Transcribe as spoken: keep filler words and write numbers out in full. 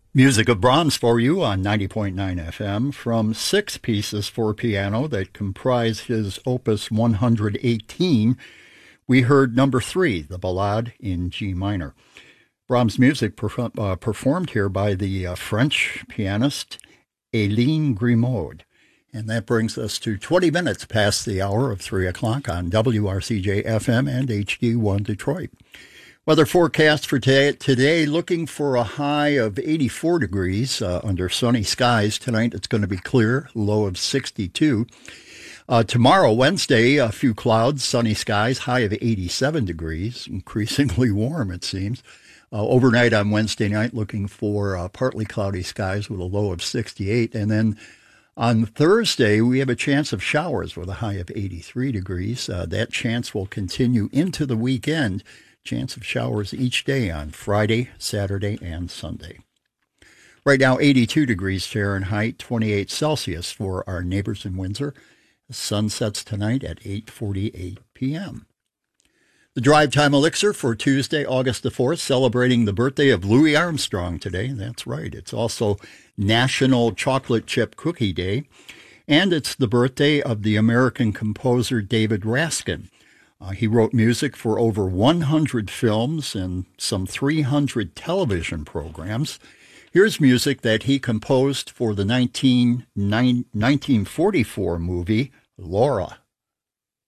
Music of Brahms for you on ninety point nine F M from six pieces for piano that comprise his opus one hundred eighteen. We heard number three, the Ballade in G minor. Brahms' music perf- uh, performed here by the uh, French pianist Hélène Grimaud. And that brings us to twenty minutes past the hour of three o'clock on W R C J F M and H D one Detroit. Weather forecast for today, today looking for a high of eighty-four degrees uh, under sunny skies. Tonight it's going to be clear, low of sixty-two. Uh, tomorrow, Wednesday, a few clouds, sunny skies, high of eighty-seven degrees, increasingly warm it seems. Uh, overnight on Wednesday night, looking for uh, partly cloudy skies with a low of sixty-eight. And then on Thursday, we have a chance of showers with a high of eighty-three degrees. Uh, that chance will continue into the weekend. Chance of showers each day on Friday, Saturday, and Sunday. Right now, eighty-two degrees Fahrenheit, twenty-eight Celsius for our neighbors in Windsor. The sun sets tonight at eight forty-eight p.m. The Drive Time Elixir for Tuesday, August the fourth, celebrating the birthday of Louis Armstrong today. That's right. It's also National Chocolate Chip Cookie Day, and it's the birthday of the American composer David Raskin. Uh, he wrote music for over one hundred films and some three hundred television programs. Here's music that he composed for the nineteen forty-four movie Laura.